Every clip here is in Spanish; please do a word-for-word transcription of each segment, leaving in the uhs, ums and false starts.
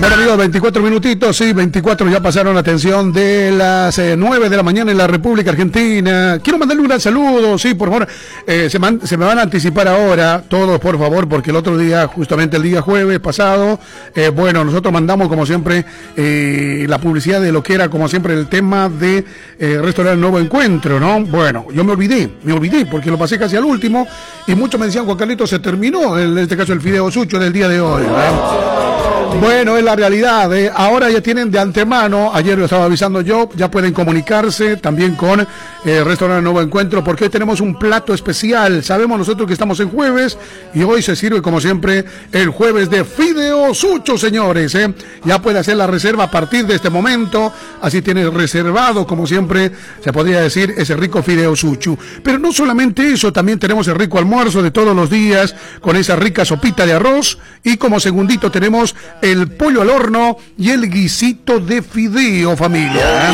Bueno amigos, veinticuatro minutitos, sí, veinticuatro ya pasaron, atención, de las eh, nueve de la mañana en la República Argentina. Quiero mandarle un gran saludo, sí, por favor, eh, se, man, se me van a anticipar ahora, todos por favor, porque el otro día, justamente el día jueves pasado, eh, bueno, nosotros mandamos como siempre eh, la publicidad de lo que era como siempre el tema de eh, restaurar el nuevo encuentro, ¿no? Bueno, yo me olvidé, me olvidé, porque lo pasé casi al último, y muchos me decían, Juan Carlitos, se terminó, en este caso el Fideo Sucho del día de hoy, ¿verdad? Bueno, es la realidad, ¿eh? Ahora ya tienen de antemano, ayer lo estaba avisando yo, ya pueden comunicarse también con eh, Restaurante Nuevo Encuentro, porque hoy tenemos un plato especial. Sabemos nosotros que estamos en jueves y hoy se sirve como siempre el jueves de Fideo Sucho, señores, ¿eh? Ya puede hacer la reserva a partir de este momento, así tiene reservado como siempre, se podría decir, ese rico Fideo Sucho. Pero no solamente eso, también tenemos el rico almuerzo de todos los días con esa rica sopita de arroz y como segundito tenemos el pollo al horno y el guisito de fideo, familia.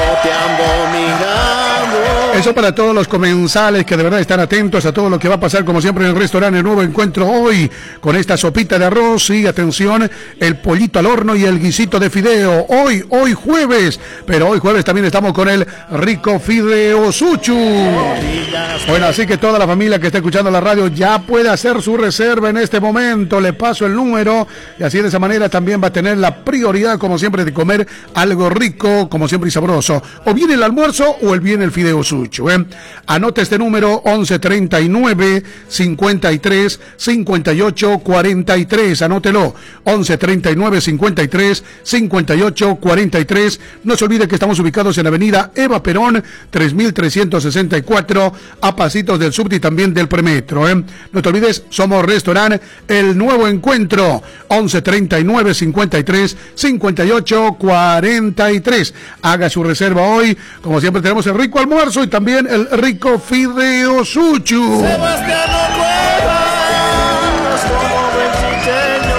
Eso para todos los comensales que de verdad están atentos a todo lo que va a pasar, como siempre, en el restaurante El Nuevo Encuentro hoy, con esta sopita de arroz y, atención, el pollito al horno y el guisito de fideo. Hoy, hoy jueves, pero hoy jueves también estamos con el rico Fideo Sucho. Bueno, así que toda la familia que está escuchando la radio ya puede hacer su reserva en este momento. Le paso el número y así de esa manera también va a tener la prioridad, como siempre, de comer algo rico, como siempre, y sabroso. O bien el almuerzo o el bien el Fideo Sucho, ¿eh? Anota este número, once treinta y nueve, cincuenta y tres, cincuenta y ocho, cuarenta y tres. Anótelo, once treinta y nueve, cincuenta y tres, cincuenta y ocho, cuarenta y tres. No se olvide que estamos ubicados en la avenida Eva Perón, tres mil trescientos sesenta y cuatro, a pasitos del subte y también del premetro, ¿eh? No te olvides, somos Restaurante El Nuevo Encuentro, once treinta y nueve, cincuenta y tres, cincuenta y ocho, cuarenta y tres. Haga su reserva hoy. Como siempre tenemos el rico almuerzo y también el rico Fideo Sucho. Sebastiano Cuevas, como buen chicheño,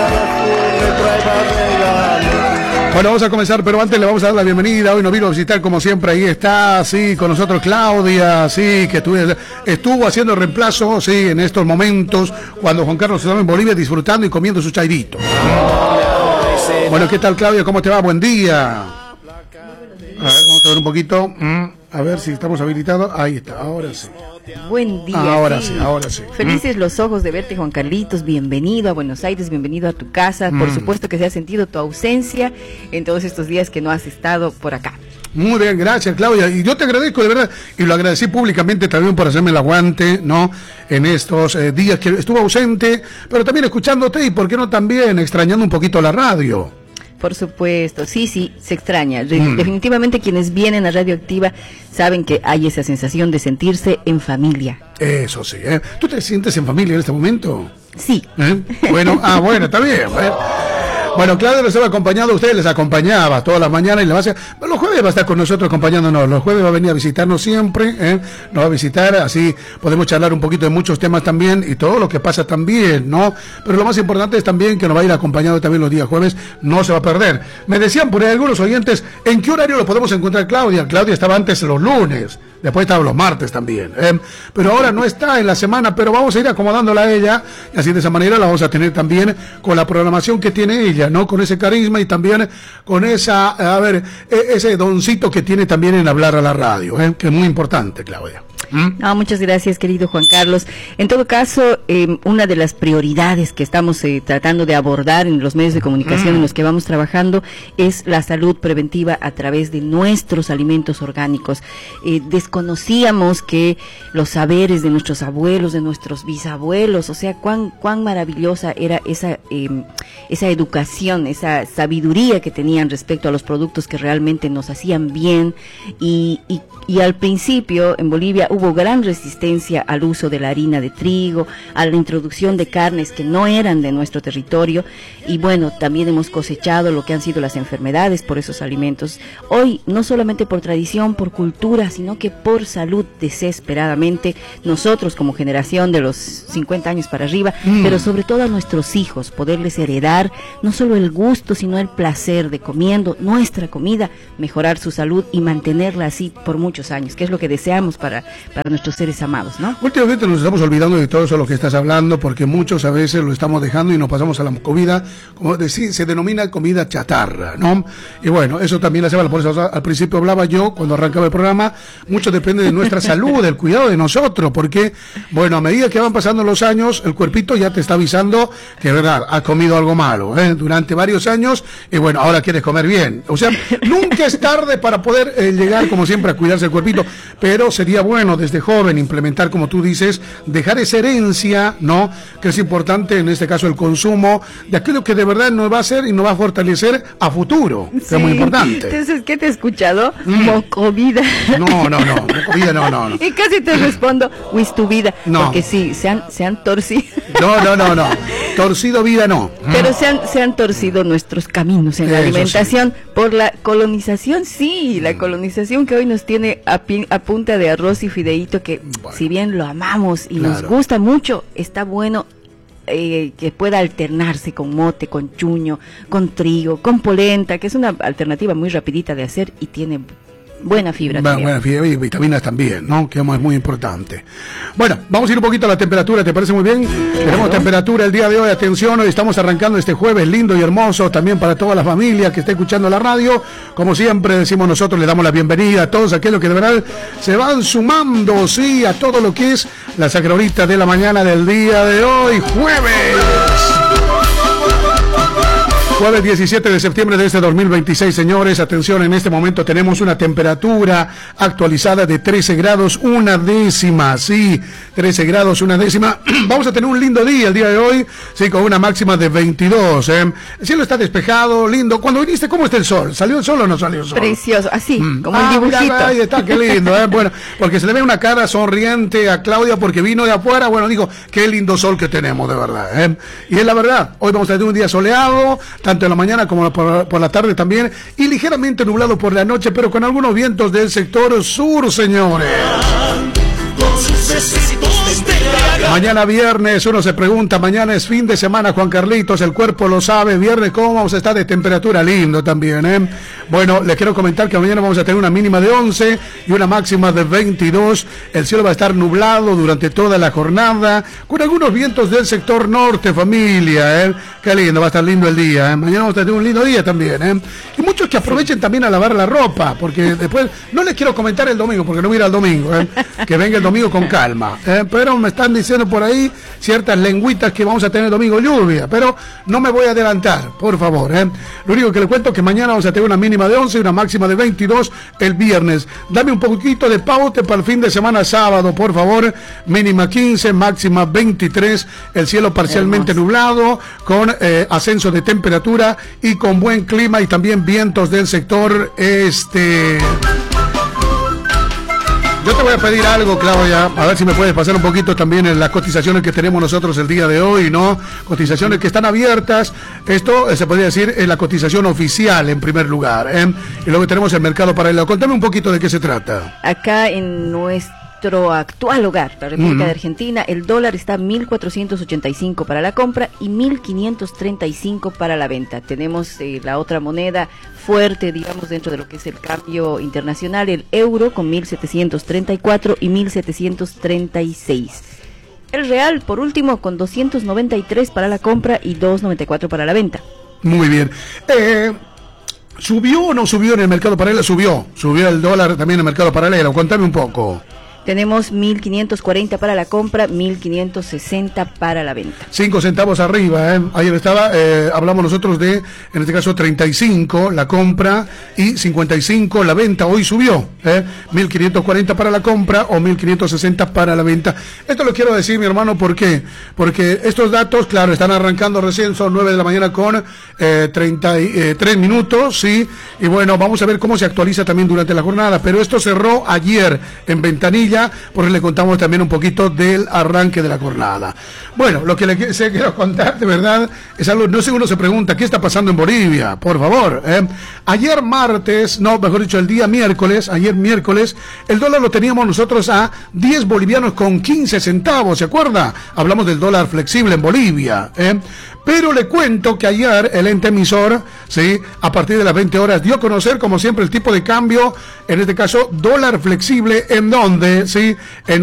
bueno, vamos a comenzar, pero antes le vamos a dar la bienvenida. Hoy nos vino a visitar, como siempre, ahí está, sí, con nosotros Claudia, sí, que estuvo, estuvo haciendo reemplazo, sí, en estos momentos, cuando Juan Carlos estaba en Bolivia disfrutando y comiendo su chairito. Bueno, ¿qué tal, Claudia? ¿Cómo te va? Buen día. A ver, vamos a ver un poquito. A ver si estamos habilitados. Ahí está, ahora sí. Buen día. Ahora sí, sí ahora sí. Felices mm. los ojos de verte, Juan Carlitos. Bienvenido a Buenos Aires, bienvenido a tu casa. Mm. Por supuesto que se ha sentido tu ausencia en todos estos días que no has estado por acá. Muy bien, gracias, Claudia. Y yo te agradezco de verdad, y lo agradecí públicamente también por hacerme el aguante, ¿no? En estos eh, días que estuve ausente, pero también escuchándote y, ¿por qué no también extrañando un poquito la radio? Por supuesto, sí, sí, se extraña. De- mm. Definitivamente quienes vienen a Radioactiva saben que hay esa sensación de sentirse en familia. Eso sí, ¿eh? ¿Tú te sientes en familia en este momento? Sí. ¿Eh? Bueno, ah, bueno, está bien, ¿eh? Bueno, Claudia nos ha acompañado, a ustedes les acompañaba todas las mañanas y le va a hacer, bueno, los jueves va a estar con nosotros acompañándonos, los jueves va a venir a visitarnos siempre, ¿eh? Nos va a visitar, así podemos charlar un poquito de muchos temas también y todo lo que pasa también, ¿no? Pero lo más importante es también que nos va a ir acompañando también los días jueves, no se va a perder. Me decían por ahí algunos oyentes, ¿en qué horario lo podemos encontrar, Claudia? Claudia estaba antes los lunes, después estaba los martes también, ¿eh? Pero ahora no está en la semana, pero vamos a ir acomodándola a ella y así de esa manera la vamos a tener también con la programación que tiene ella, ¿no? Con ese carisma y también con esa, a ver, ese doncito que tiene también en hablar a la radio, ¿eh? Que es muy importante, Claudia. ¿Mm? No, muchas gracias, querido Juan Carlos. En todo caso, eh, una de las prioridades que estamos eh, tratando de abordar en los medios de comunicación mm. en los que vamos trabajando es la salud preventiva a través de nuestros alimentos orgánicos. Eh, desconocíamos que los saberes de nuestros abuelos, de nuestros bisabuelos, o sea, cuán cuán maravillosa era esa eh, esa educación, esa sabiduría que tenían respecto a los productos que realmente nos hacían bien y, y, y al principio en Bolivia hubo gran resistencia al uso de la harina de trigo, a la introducción de carnes que no eran de nuestro territorio y bueno, también hemos cosechado lo que han sido las enfermedades por esos alimentos. Hoy, no solamente por tradición, por cultura, sino que por salud, desesperadamente, nosotros como generación de los cincuenta años para arriba, mm. pero sobre todo a nuestros hijos, poderles heredar no solo el gusto, sino el placer de comiendo nuestra comida, mejorar su salud y mantenerla así por muchos años, que es lo que deseamos para para nuestros seres amados, ¿no? Últimamente nos estamos olvidando de todo eso lo que estás hablando, porque muchos a veces lo estamos dejando y nos pasamos a la comida, como decir, se denomina comida chatarra, ¿no? Y bueno, eso también la lleva, por eso al principio hablaba yo, cuando arrancaba el programa, mucho depende de nuestra salud, del cuidado de nosotros, porque, bueno, a medida que van pasando los años, el cuerpito ya te está avisando que, verdad, has comido algo malo, ¿eh? Durante varios años, y bueno, ahora quieres comer bien. O sea, nunca es tarde para poder eh, llegar, como siempre, a cuidarse el cuerpito, pero sería bueno desde joven implementar, como tú dices, dejar esa herencia, ¿no? Que es importante, en este caso, el consumo de aquello que de verdad nos va a hacer y nos va a fortalecer a futuro, sí, que es muy importante. Entonces, ¿qué te he escuchado? Mm. Mocovida. No, no, no, mocovida no, no, no. Y casi te respondo, Wistuvida, no. Porque sí, se han, se han torcido. No, no, no, no, torcido vida no. Pero se han, se han torcido nuestros caminos en la Eso alimentación sí. Por la colonización, sí, la colonización que hoy nos tiene a, pin, a punta de arroz y fideíto, que bueno, si bien lo amamos y claro, nos gusta mucho, está bueno eh, que pueda alternarse con mote, con chuño, con trigo, con polenta, que es una alternativa muy rapidita de hacer y tiene buena fibra. Bueno, buena fibra y vitaminas también, ¿no? Que es muy importante. Bueno, vamos a ir un poquito a la temperatura, ¿te parece muy bien? Claro. Tenemos temperatura el día de hoy, atención, hoy estamos arrancando este jueves lindo y hermoso, también para toda la familia que está escuchando la radio. Como siempre decimos nosotros, le damos la bienvenida a todos aquellos que de verdad se van sumando, sí, a todo lo que es la sacra horita de la mañana del día de hoy, jueves. Jueves diecisiete de septiembre de este dos mil veintiséis, señores, atención, en este momento tenemos una temperatura actualizada de trece grados, una décima, sí, trece grados, una décima. Vamos a tener un lindo día el día de hoy, sí, con una máxima de veintidós, ¿eh? El cielo está despejado, lindo. Cuando viniste, ¿cómo está el sol? ¿Salió el sol o no salió el sol? Precioso, así, mm. como ah, el dibujito. Mira, ahí está, qué lindo, ¿eh? Bueno, porque se le ve una cara sonriente a Claudia porque vino de afuera, bueno, digo, qué lindo sol que tenemos, de verdad, ¿eh? Y es la verdad, hoy vamos a tener un día soleado, tanto en la mañana como por, por la tarde también, y ligeramente nublado por la noche, pero con algunos vientos del sector sur, señores. Mañana viernes, uno se pregunta, mañana es fin de semana, Juan Carlitos, el cuerpo lo sabe, viernes, ¿cómo vamos a estar de temperatura? Lindo también, ¿eh? Bueno, les quiero comentar que mañana vamos a tener una mínima de once y una máxima de veintidós, el cielo va a estar nublado durante toda la jornada, con algunos vientos del sector norte, familia, ¿eh? Qué lindo, va a estar lindo el día, ¿eh? Mañana vamos a tener un lindo día también, ¿eh? Y muchos que aprovechen también a lavar la ropa, porque después, no les quiero comentar el domingo, porque no voy a ir al domingo, ¿eh? Que venga el domingo con calma, ¿eh? Pero me están diciendo por ahí ciertas lengüitas que vamos a tener domingo lluvia, pero no me voy a adelantar, por favor, ¿eh? Lo único que les cuento es que mañana vamos a tener una mínima de once y una máxima de veintidós el viernes. Dame un poquito de paute para el fin de semana sábado, por favor. Mínima quince, máxima veintitrés, el cielo parcialmente Hermoso. nublado, con eh, ascenso de temperatura y con buen clima y también vientos del sector este. Yo te voy a pedir algo, Claudia, a ver si me puedes pasar un poquito también en las cotizaciones que tenemos nosotros el día de hoy, ¿no? Cotizaciones que están abiertas. Esto eh, se podría decir es la cotización oficial en primer lugar, ¿eh? Y luego tenemos el mercado paralelo. Contame un poquito de qué se trata. Acá en nuestro actual hogar, la República uh-huh. de Argentina, el dólar está a mil cuatrocientos ochenta y cinco para la compra y mil quinientos treinta y cinco para la venta. Tenemos eh, la otra moneda fuerte, digamos, dentro de lo que es el cambio internacional, el euro con mil setecientos treinta y cuatro y mil setecientos treinta y seis. El real, por último, con doscientos noventa y tres para la compra y doscientos noventa y cuatro para la venta. Muy bien. Eh... ¿Subió o no subió en el mercado paralelo? Subió, subió el dólar también en el mercado paralelo. Contame un poco. Tenemos mil quinientos cuarenta para la compra, mil quinientos sesenta para la venta. Cinco centavos arriba, ¿eh? Ayer estaba, eh, hablamos nosotros de, en este caso, treinta y cinco la compra y cincuenta y cinco la venta. Hoy subió, ¿eh? mil quinientos cuarenta para la compra o mil quinientos sesenta para la venta. Esto lo quiero decir, mi hermano, ¿por qué? Porque estos datos, claro, están arrancando recién, son nueve de la mañana con eh, treinta y tres minutos, ¿sí? Y bueno, vamos a ver cómo se actualiza también durante la jornada, pero esto cerró ayer en ventanilla, porque le contamos también un poquito del arranque de la jornada. Bueno, lo que le quiero contar de verdad es algo, no sé, uno se pregunta, ¿qué está pasando en Bolivia? Por favor, ¿eh? Ayer martes, no, mejor dicho, el día miércoles, ayer miércoles, el dólar lo teníamos nosotros a diez bolivianos con quince centavos, ¿se acuerda? Hablamos del dólar flexible en Bolivia, ¿eh? Pero le cuento que ayer el ente emisor, ¿sí?, a partir de las veinte horas dio a conocer, como siempre, el tipo de cambio, en este caso, dólar flexible, en donde sí, en